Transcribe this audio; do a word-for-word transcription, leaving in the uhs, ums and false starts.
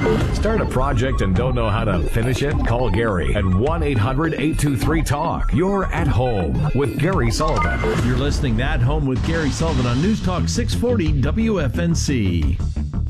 Start a project and don't know how to finish it? Call Gary at one eight hundred eight two three talk. You're at home with Gary Sullivan. You're listening to At Home with Gary Sullivan on News Talk six forty W F N C.